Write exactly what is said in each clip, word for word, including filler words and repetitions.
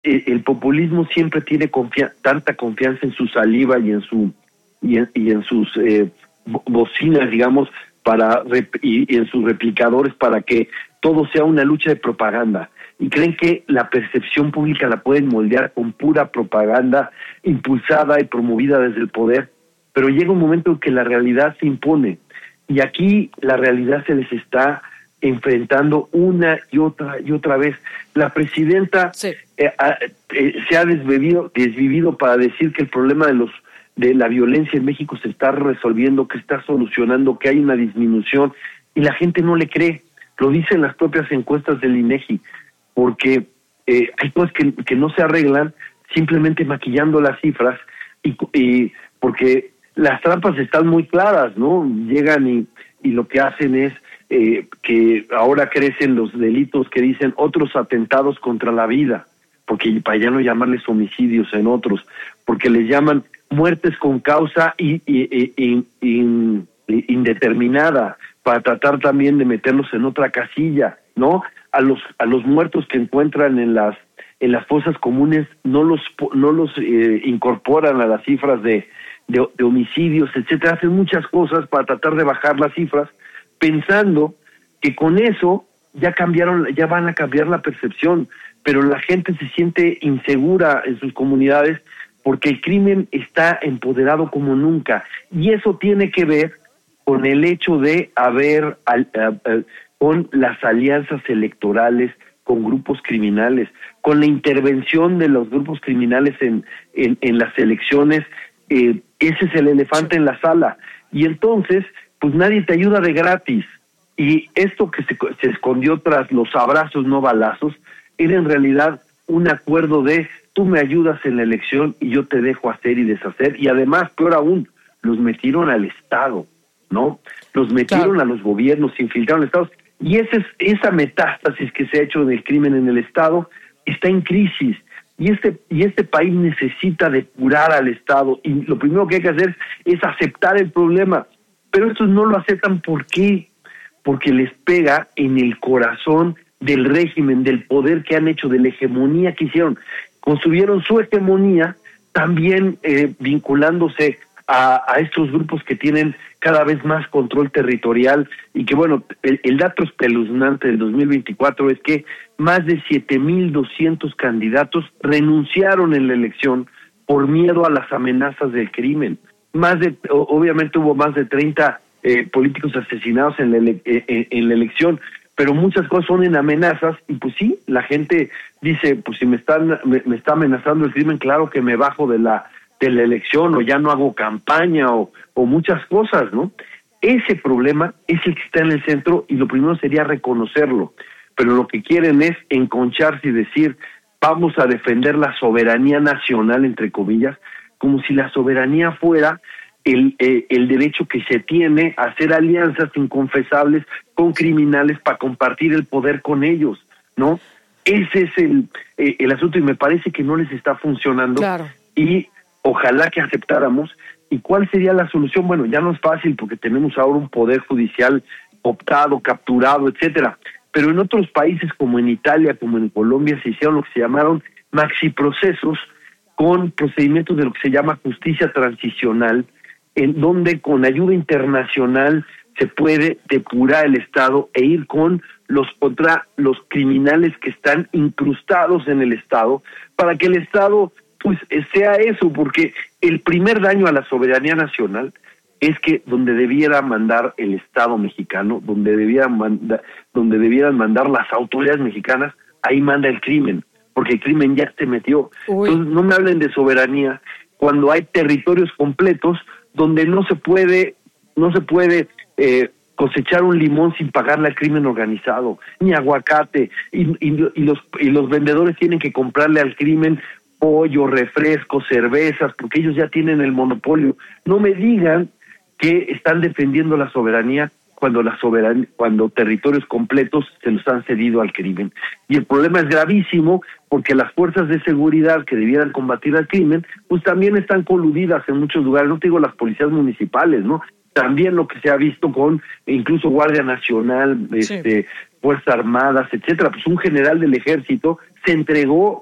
el, el populismo siempre tiene confia- tanta confianza en su saliva y en su y en, y en sus eh, bocinas, digamos, para rep- y, y en sus replicadores, para que todo sea una lucha de propaganda, y creen que la percepción pública la pueden moldear con pura propaganda impulsada y promovida desde el poder, pero llega un momento en que la realidad se impone, y aquí la realidad se les está enfrentando una y otra y otra vez. La presidenta sí. eh, eh, se ha desvivido, desvivido para decir que el problema de los de la violencia en México se está resolviendo, que está solucionando, que hay una disminución, y la gente no le cree. Lo dicen las propias encuestas del INEGI, porque eh, hay cosas que, que no se arreglan simplemente maquillando las cifras, y, y porque las trampas están muy claras, ¿no? Llegan y, y lo que hacen es eh, que ahora crecen los delitos que dicen otros atentados contra la vida, porque para ya no llamarles homicidios en otros, porque les llaman muertes con causa y, y, y, y, y, y indeterminada, para tratar también de meterlos en otra casilla, ¿no? A los a los muertos que encuentran en las en las fosas comunes no los no los eh, incorporan a las cifras de, de de homicidios, etcétera. Hacen muchas cosas para tratar de bajar las cifras, pensando que con eso ya cambiaron, ya van a cambiar la percepción, pero la gente se siente insegura en sus comunidades porque el crimen está empoderado como nunca, y eso tiene que ver con el hecho de haber al, a, a, con las alianzas electorales con grupos criminales, con la intervención de los grupos criminales en, en, en las elecciones. Eh, ese es el elefante en la sala, y entonces pues nadie te ayuda de gratis, y esto que se, se escondió tras los abrazos no balazos era en realidad un acuerdo de tú me ayudas en la elección y yo te dejo hacer y deshacer, y además, peor aún, los metieron al Estado, ¿no? Los metieron claro. a los gobiernos, se infiltraron en Estados, y esa, es, esa metástasis que se ha hecho del crimen en el Estado está en crisis, y este, y este país necesita depurar al Estado, y lo primero que hay que hacer es aceptar el problema, pero estos no lo aceptan. ¿Por qué? Porque les pega en el corazón del régimen, del poder que han hecho, de la hegemonía que hicieron. Construyeron su hegemonía también eh, vinculándose a, a estos grupos que tienen cada vez más control territorial, y que bueno, el, el dato espeluznante del dos mil veinticuatro es que más de siete mil doscientos candidatos renunciaron en la elección por miedo a las amenazas del crimen. Más de, obviamente hubo más de treinta eh, políticos asesinados en la, ele- en, en la elección, pero muchas cosas son en amenazas, y pues sí, la gente dice, pues si me están me, me está amenazando el crimen, claro que me bajo de la de la elección, o ya no hago campaña, o, o muchas cosas, ¿no? Ese problema es el que está en el centro, y lo primero sería reconocerlo, pero lo que quieren es enconcharse y decir, vamos a defender la soberanía nacional, entre comillas, como si la soberanía fuera el, eh, el derecho que se tiene a hacer alianzas inconfesables con criminales para compartir el poder con ellos, ¿no? Ese es el, eh, el asunto, y me parece que no les está funcionando. Claro. Y ojalá que aceptáramos. ¿Y cuál sería la solución? Bueno, ya no es fácil porque tenemos ahora un poder judicial optado, capturado, etcétera. Pero en otros países, como en Italia, como en Colombia, se hicieron lo que se llamaron maxiprocesos, con procedimientos de lo que se llama justicia transicional, en donde con ayuda internacional se puede depurar el Estado e ir con los contra los criminales que están incrustados en el Estado, para que el Estado pues sea eso, porque el primer daño a la soberanía nacional es que donde debiera mandar el Estado mexicano, donde debieran mandar, donde debieran mandar las autoridades mexicanas, ahí manda el crimen, porque el crimen ya se metió. Uy. Entonces no me hablen de soberanía cuando hay territorios completos donde no se puede, no se puede eh, cosechar un limón sin pagarle al crimen organizado, ni aguacate, y, y, y los y los vendedores tienen que comprarle al crimen pollo, refrescos, cervezas, porque ellos ya tienen el monopolio. No me digan que están defendiendo la soberanía cuando la soberanía, cuando territorios completos se los han cedido al crimen. Y el problema es gravísimo porque las fuerzas de seguridad que debieran combatir al crimen, pues también están coludidas en muchos lugares. No te digo las policías municipales, ¿no? También lo que se ha visto con incluso Guardia Nacional, este, sí. Fuerzas Armadas, etcétera. Pues un general del ejército se entregó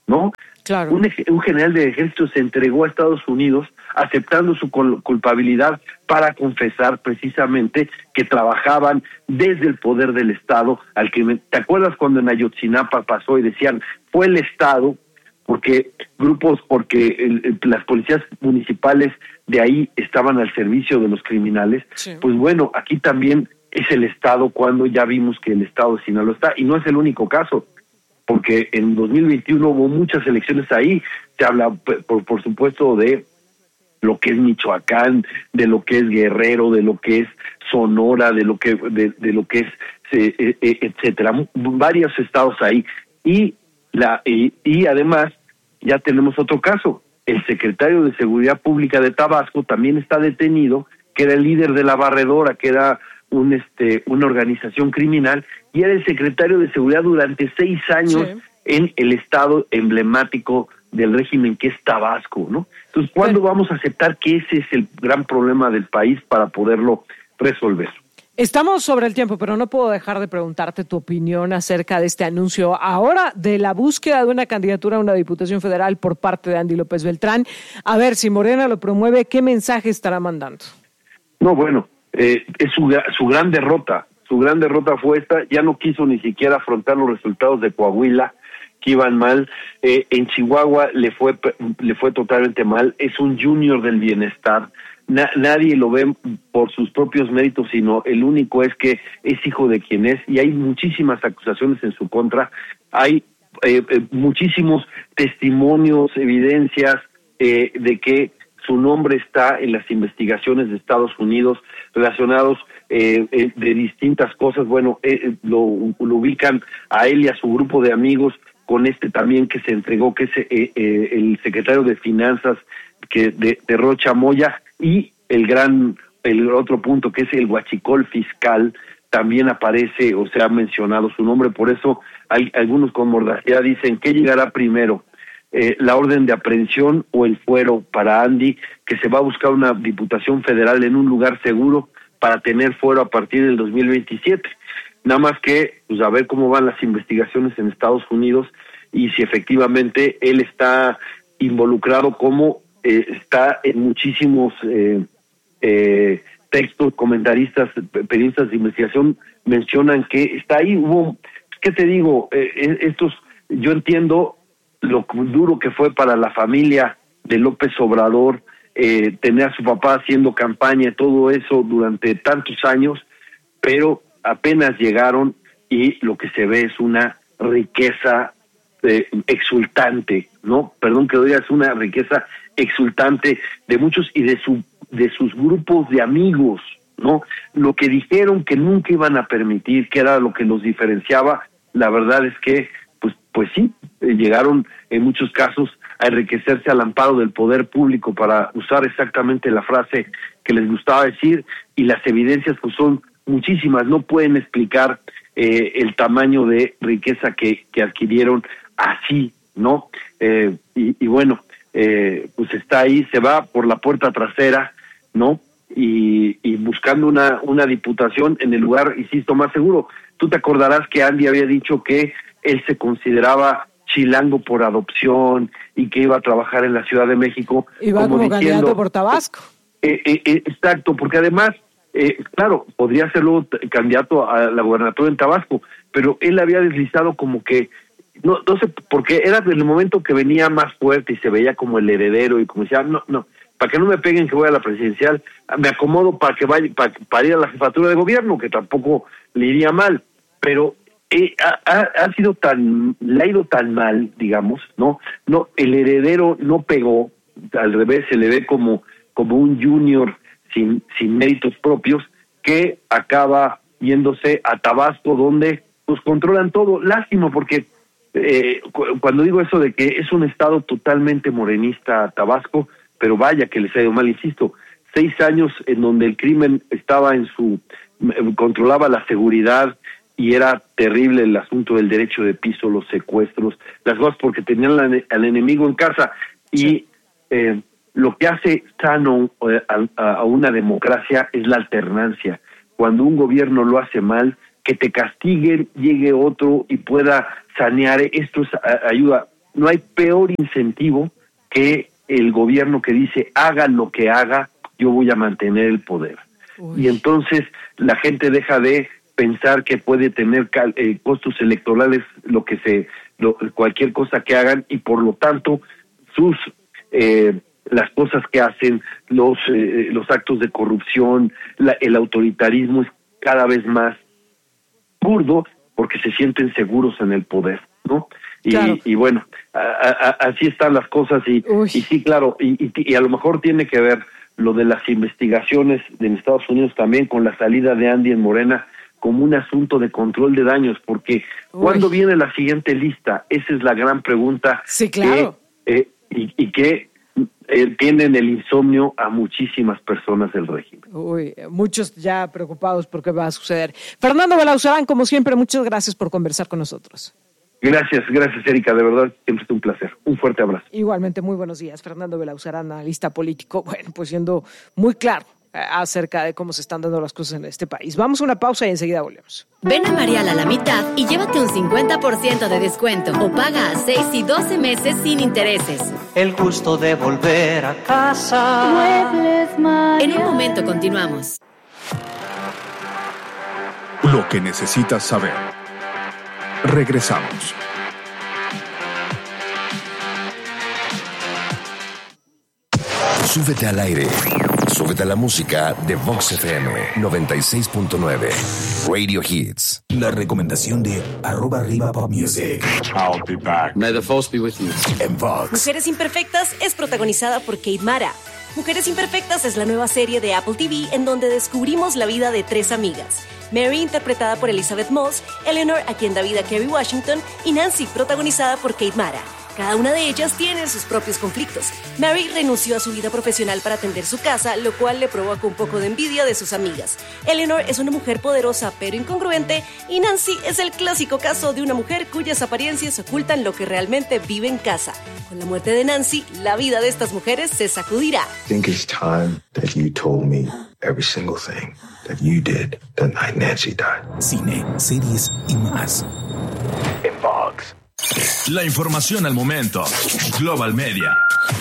¿no? Claro. Un, un general del ejército se entregó a Estados Unidos aceptando su culpabilidad para confesar precisamente que trabajaban desde el poder del Estado al crimen. ¿Te acuerdas cuando en Ayotzinapa pasó y decían fue el Estado? Porque grupos, porque el, el, las policías municipales de ahí estaban al servicio de los criminales. Sí. Pues bueno, aquí también es el Estado cuando ya vimos que el Estado de Sinaloa está, y no es el único caso, porque en dos mil veintiuno hubo muchas elecciones ahí. Se habla, por, por supuesto, de lo que es Michoacán, de lo que es Guerrero, de lo que es Sonora, de lo que de, de lo que es eh, eh, etcétera, varios estados ahí. Y la y, y además ya tenemos otro caso. El secretario de Seguridad Pública de Tabasco también está detenido, que era el líder de la Barredora, que era un este una organización criminal, y era el secretario de Seguridad durante seis años sí. en el estado emblemático del régimen que es Tabasco, ¿no? Entonces, ¿cuándo Pero, vamos a aceptar que ese es el gran problema del país para poderlo resolver? Estamos sobre el tiempo, pero no puedo dejar de preguntarte tu opinión acerca de este anuncio ahora de la búsqueda de una candidatura a una diputación federal por parte de Andy López Beltrán. A ver, si Morena lo promueve, ¿qué mensaje estará mandando? No, bueno, eh, es su, su gran derrota. Su gran derrota fue esta. Ya no quiso ni siquiera afrontar los resultados de Coahuila, que iban mal. Eh, en Chihuahua le fue le fue totalmente mal. Es un junior del bienestar. Na, nadie lo ve por sus propios méritos, sino el único es que es hijo de quien es, y hay muchísimas acusaciones en su contra. Hay eh, eh, muchísimos testimonios, evidencias eh, de que su nombre está en las investigaciones de Estados Unidos relacionados eh, eh, de distintas cosas. Bueno, eh, lo, lo ubican a él y a su grupo de amigos con este también que se entregó, que es eh, eh, el secretario de Finanzas que de, de Rocha Moya, y el gran, el otro punto que es el huachicol fiscal, también aparece o se ha mencionado su nombre. Por eso hay algunos con mordacidad dicen ¿qué llegará primero? Eh, la orden de aprehensión o el fuero para Andy, que se va a buscar una diputación federal en un lugar seguro para tener fuero a partir del dos mil veintisiete. Nada más que, pues, a ver cómo van las investigaciones en Estados Unidos y si efectivamente él está involucrado, como eh, está en muchísimos eh, eh, textos, comentaristas, periodistas de investigación mencionan que está ahí. Hubo, ¿qué te digo? Eh, estos, yo entiendo lo duro que fue para la familia de López Obrador eh, tener a su papá haciendo campaña, todo eso durante tantos años, pero apenas llegaron y lo que se ve es una riqueza eh, exultante, ¿no? Perdón que lo diga, es una riqueza exultante de muchos y de su de sus grupos de amigos, ¿no? Lo que dijeron que nunca iban a permitir, que era lo que los diferenciaba, la verdad es que pues pues sí, eh, llegaron en muchos casos a enriquecerse al amparo del poder público, para usar exactamente la frase que les gustaba decir, y las evidencias pues son muchísimas, no pueden explicar eh, el tamaño de riqueza que, que adquirieron así, ¿no? Eh, y, y bueno, eh, pues está ahí, se va por la puerta trasera, ¿no? Y, y buscando una, una diputación en el lugar, insisto, más seguro. Tú te acordarás que Andy había dicho que él se consideraba chilango por adopción y que iba a trabajar en la Ciudad de México. Iba como, como diciendo, candidato por Tabasco. Eh, eh, eh, exacto, porque además, eh, claro, podría ser luego t- candidato a la gobernatura en Tabasco, pero él había deslizado como que, no, no sé, porque era en el momento que venía más fuerte y se veía como el heredero y como decía, no, no, para que no me peguen que voy a la presidencial, me acomodo para que vaya, para, para ir a la jefatura de gobierno, que tampoco le iría mal, pero Eh, ha, ha sido tan, le ha ido tan mal, digamos, ¿no? No, el heredero no pegó, al revés, se le ve como, como un junior sin, sin méritos propios, que acaba yéndose a Tabasco, donde pues controlan todo. Lástima, porque eh, cu- cuando digo eso de que es un estado totalmente morenista Tabasco, pero vaya que les ha ido mal, insisto, seis años en donde el crimen estaba en su, controlaba la seguridad, y era terrible el asunto del derecho de piso, los secuestros, las cosas, porque tenían la, al enemigo en casa. Y sí. eh, lo que hace sano eh, a, a una democracia es la alternancia. Cuando un gobierno lo hace mal, que te castiguen, llegue otro y pueda sanear. Esto es, a, ayuda. no hay peor incentivo que el gobierno que dice haga lo que haga, yo voy a mantener el poder. Uy. Y entonces la gente deja de pensar que puede tener cal, eh, costos electorales lo que se lo, cualquier cosa que hagan, y por lo tanto sus eh, las cosas que hacen, los eh, los actos de corrupción, la, el autoritarismo es cada vez más burdo porque se sienten seguros en el poder, ¿no? Y, claro. y bueno, a, a, así están las cosas y, y sí, claro, y, y, y a lo mejor tiene que ver lo de las investigaciones en Estados Unidos también con la salida de Andy en Morena como un asunto de control de daños, porque Uy. ¿cuándo viene la siguiente lista? Esa es la gran pregunta. Sí, claro. Que, eh, y, y que eh, tienen el insomnio a muchísimas personas del régimen. Uy, muchos ya preocupados por qué va a suceder. Fernando Belauzarán, como siempre, muchas gracias por conversar con nosotros. Gracias, gracias Erika, de verdad siempre es un placer. Un fuerte abrazo. Igualmente, muy buenos días. Fernando Belauzarán, analista político, bueno, pues siendo muy claro acerca de cómo se están dando las cosas en este país. Vamos a una pausa y enseguida volvemos. Ven a Marial a la mitad y llévate un cincuenta por ciento de descuento o paga a seis y doce meses sin intereses. El gusto de volver a casa. Muebles Marial. En un momento continuamos. Lo que necesitas saber. Regresamos. Súbete al aire. Súbete a la música de Vox F M noventa y seis punto nueve. Radio Hits. La recomendación de arroba arriba pop music. I'll be back. May the force be with you. En Vox. Mujeres Imperfectas es protagonizada por Kate Mara. Mujeres Imperfectas es la nueva serie de Apple T V en donde descubrimos la vida de tres amigas. Mary, interpretada por Elizabeth Moss, Eleanor, a quien da vida Kerry Washington, y Nancy, protagonizada por Kate Mara. Cada una de ellas tiene sus propios conflictos. Mary renunció a su vida profesional para atender su casa, lo cual le provoca un poco de envidia de sus amigas. Eleanor es una mujer poderosa pero incongruente, y Nancy es el clásico caso de una mujer cuyas apariencias ocultan lo que realmente vive en casa. Con la muerte de Nancy, la vida de estas mujeres se sacudirá. I think it's time that you told me every single thing that you did the night Nancy died. Cine, series y más. En Vox. La información al momento. Global Media.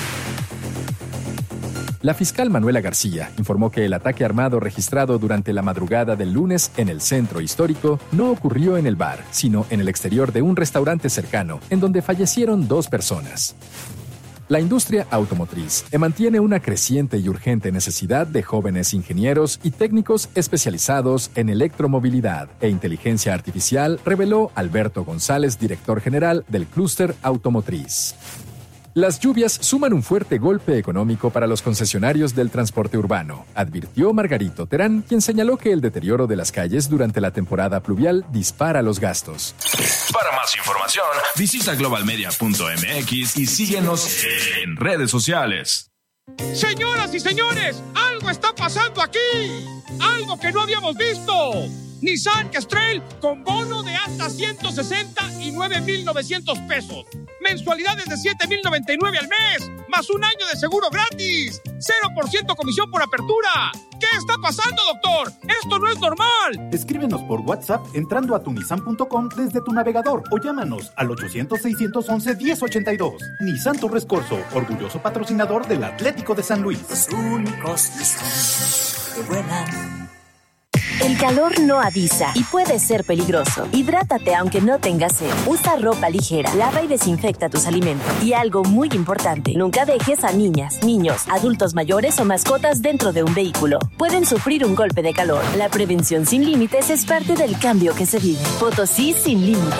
La fiscal Manuela García informó que el ataque armado registrado durante la madrugada del lunes en el centro histórico no ocurrió en el bar, sino en el exterior de un restaurante cercano, en donde fallecieron dos personas. La industria automotriz mantiene una creciente y urgente necesidad de jóvenes ingenieros y técnicos especializados en electromovilidad e inteligencia artificial, reveló Alberto González, director general del clúster automotriz. Las lluvias suman un fuerte golpe económico para los concesionarios del transporte urbano, advirtió Margarito Terán, quien señaló que el deterioro de las calles durante la temporada pluvial dispara los gastos. Para más información, visita global media punto m x y síguenos en redes sociales. Señoras y señores, algo está pasando aquí. Algo que no habíamos visto. Nissan X-Trail con bono de hasta ciento sesenta y nueve mil novecientos pesos. Mensualidades de siete mil noventa y nueve al mes, más un año de seguro gratis. cero por ciento comisión por apertura. ¿Qué está pasando, doctor? ¡Esto no es normal! Escríbenos por WhatsApp entrando a tu nissan punto com desde tu navegador o llámanos al ochocientos, seiscientos once, diez ochenta y dos. Nissan Torres Corzo, orgulloso patrocinador del Atlético de San Luis. Los únicos Nissan que vuelan. El calor no avisa y puede ser peligroso. Hidrátate aunque no tengas sed. Usa ropa ligera, lava y desinfecta tus alimentos. Y algo muy importante, nunca dejes a niñas, niños, adultos mayores o mascotas dentro de un vehículo. Pueden sufrir un golpe de calor. La prevención sin límites es parte del cambio que se vive. Potosí sin límites.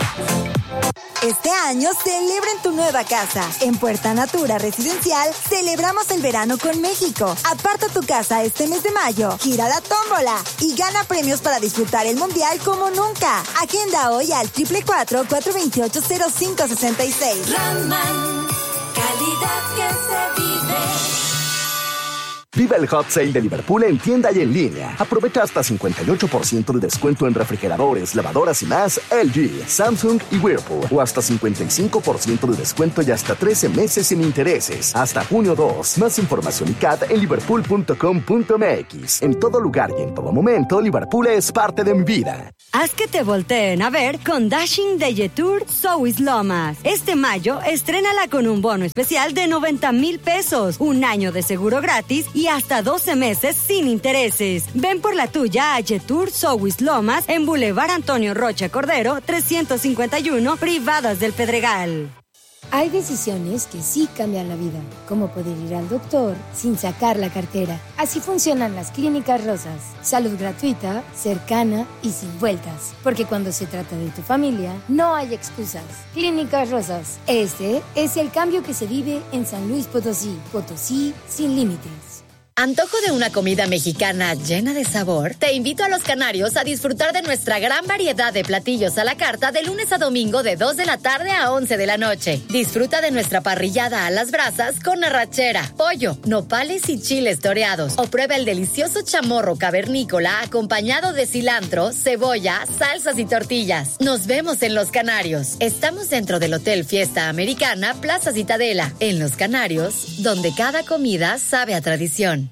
Este año celebra en tu nueva casa. En Puerta Natura Residencial celebramos el verano con México. Aparta tu casa este mes de mayo, gira la tómbola y gana premios para disfrutar el mundial como nunca. Agenda hoy al triple cuatro, cuatro veintiocho, cero cinco sesenta y seis. Raman, calidad que se vive. Vive el Hot Sale de Liverpool en tienda y en línea. Aprovecha hasta cincuenta y ocho por ciento de descuento en refrigeradores, lavadoras y más L G, Samsung y Whirlpool. O hasta cincuenta y cinco por ciento de descuento y hasta trece meses sin intereses. Hasta junio dos. Más información y C A T en liverpool punto com punto m x. En todo lugar y en todo momento, Liverpool es parte de mi vida. Haz que te volteen a ver con Dashing de Jetour Souis Lomas. Este mayo, estrénala con un bono especial de noventa mil pesos, un año de seguro gratis y hasta doce meses sin intereses. Ven por la tuya a Jetour Souis Lomas en Boulevard Antonio Rocha Cordero, trescientos cincuenta y uno, Privadas del Pedregal. Hay decisiones que sí cambian la vida, como poder ir al doctor sin sacar la cartera. Así funcionan las Clínicas Rosas. Salud gratuita, cercana y sin vueltas. Porque cuando se trata de tu familia, no hay excusas. Clínicas Rosas. Este es el cambio que se vive en San Luis Potosí. Potosí sin límites. ¿Antojo de una comida mexicana llena de sabor? Te invito a Los Canarios a disfrutar de nuestra gran variedad de platillos a la carta de lunes a domingo de dos de la tarde a once de la noche. Disfruta de nuestra parrillada a las brasas con arrachera, pollo, nopales y chiles toreados. O prueba el delicioso chamorro cavernícola acompañado de cilantro, cebolla, salsas y tortillas. Nos vemos en Los Canarios. Estamos dentro del Hotel Fiesta Americana Plaza Citadela. En Los Canarios, donde cada comida sabe a tradición.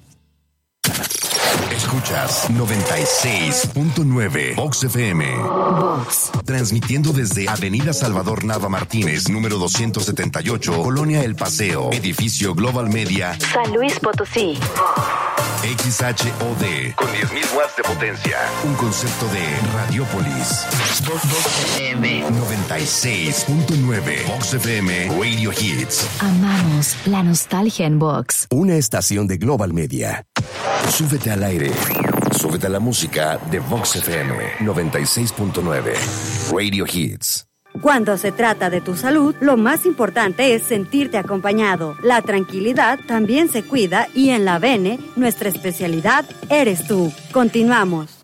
Escuchas noventa y seis punto nueve Vox F M. Vox. Transmitiendo desde Avenida Salvador Nava Martínez, número doscientos setenta y ocho, Colonia El Paseo, edificio Global Media, San Luis Potosí. X H O D, con diez mil watts de potencia. Un concepto de Radiopolis. Vox F M noventa y seis punto nueve. Vox F M Radio Hits. Amamos la nostalgia en Vox. Una estación de Global Media. Súbete al aire. Súbete a la música de Vox F M noventa y seis punto nueve. Radio Hits. Cuando se trata de tu salud, lo más importante es sentirte acompañado. La tranquilidad también se cuida y en la Bene, nuestra especialidad eres tú. Continuamos.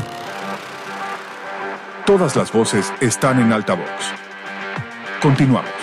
Todas las voces están en altavoz. Continuamos.